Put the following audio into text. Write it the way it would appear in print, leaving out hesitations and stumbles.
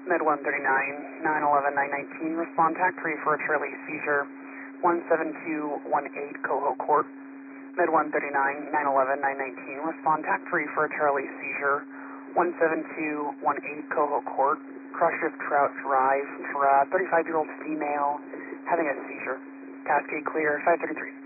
Med 139, 911, 919, respond TAC 3 for a Charlie seizure, 17218 Coho Court. Med 139, 911, 919, respond TAC 3 for a Charlie seizure, 17218 Coho Court. Cross Drift Trout Drive, 35-year-old female having a seizure. Cascade clear, 533.